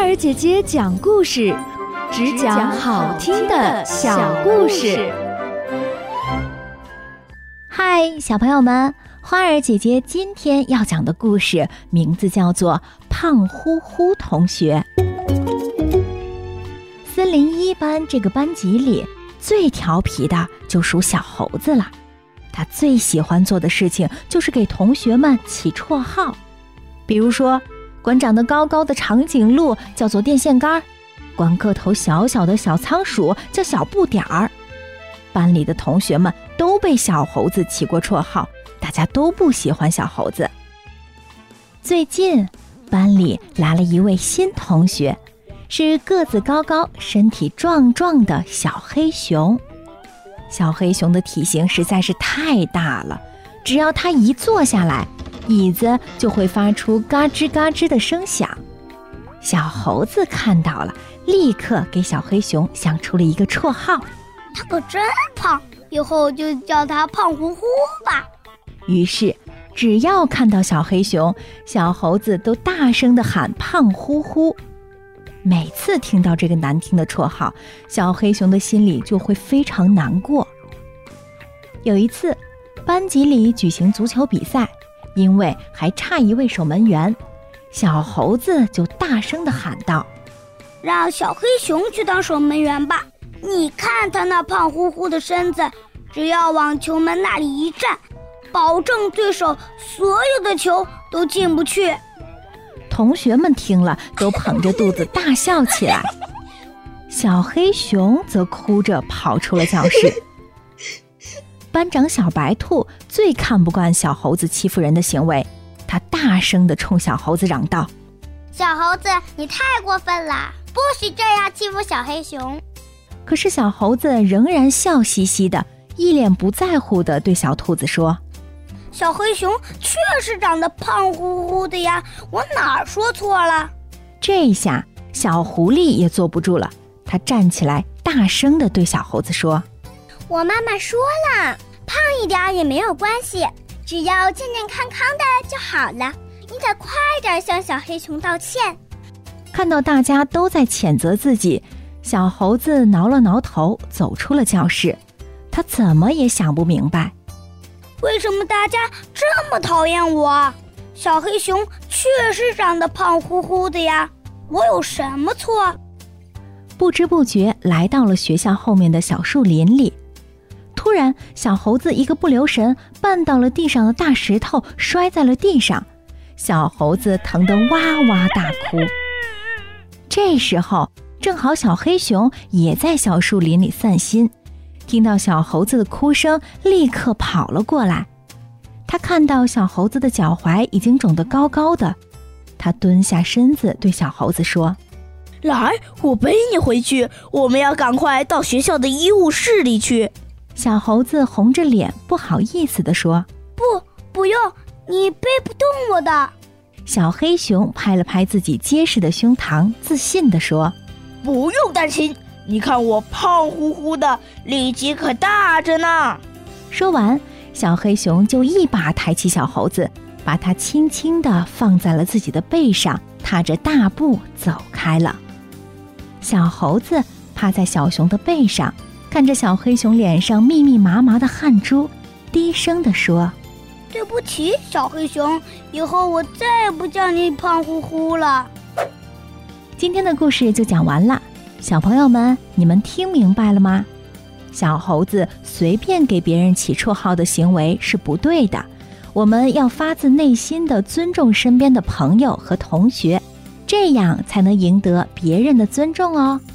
儿姐姐讲故事，只讲好听的小故事。 嗨，小朋友们，花儿姐姐今天要讲的故事名字叫做胖乎乎同学。森林一班这个班级里最调皮的就属小猴子了，他最喜欢做的事情就是给同学们起绰号。比如说，管长得高高的长颈鹿叫做电线杆，管个头小小的小仓鼠叫小不点儿。班里的同学们都被小猴子起过绰号，大家都不喜欢小猴子。最近班里来了一位新同学，是个子高高身体壮壮的小黑熊。小黑熊的体型实在是太大了，只要他一坐下来，椅子就会发出嘎吱嘎吱的声响。小猴子看到了，立刻给小黑熊想出了一个绰号， 他可真胖，以后就叫他胖乎乎吧。 于是只要看到小黑熊，小猴子都大声地喊胖乎乎。每次听到这个难听的绰号，小黑熊的心里就会非常难过。有一次，班级里举行足球比赛，因为还差一位守门员，小猴子就大声地喊道： 让小黑熊去当守门员吧，你看他那胖乎乎的身子，只要往球门那里一站，保证对手所有的球都进不去。 同学们听了都捧着肚子大笑起来，小黑熊则哭着跑出了教室。班长小白兔最看不惯小猴子欺负人的行为，他大声地冲小猴子嚷道： 小猴子，你太过分了，不许这样欺负小黑熊。 可是小猴子仍然笑嘻嘻的，一脸不在乎地对小兔子说： 小黑熊确实长得胖乎乎的呀，我哪儿说错了？ 这下小狐狸也坐不住了，他站起来大声地对小猴子说： 我妈妈说了，胖一点也没有关系，只要健健康康的就好了，你得快点向小黑熊道歉。 看到大家都在谴责自己，小猴子挠了挠头，走出了教室。他怎么也想不明白， 为什么大家这么讨厌我？小黑熊确实长得胖乎乎的呀，我有什么错？ 不知不觉来到了学校后面的小树林里。突然，小猴子一个不留神绊倒了地上的大石头，摔在了地上。小猴子疼得哇哇大哭。这时候，正好小黑熊也在小树林里散心，听到小猴子的哭声，立刻跑了过来。他看到小猴子的脚踝已经肿得高高的，他蹲下身子对小猴子说： 来，我背你回去，我们要赶快到学校的医务室里去。 小猴子红着脸不好意思地说： 不用，你背不动我的。 小黑熊拍了拍自己结实的胸膛，自信地说： 不用担心，你看我胖乎乎的，力气可大着呢。 说完，小黑熊就一把抬起小猴子，把它轻轻地放在了自己的背上，踏着大步走开了。小猴子趴在小熊的背上，看着小黑熊脸上密密麻麻的汗珠，低声地说： 对不起，小黑熊，以后我再也不叫你胖乎乎了。 今天的故事就讲完了，小朋友们，你们听明白了吗？小猴子随便给别人起绰号的行为是不对的，我们要发自内心的尊重身边的朋友和同学，这样才能赢得别人的尊重哦。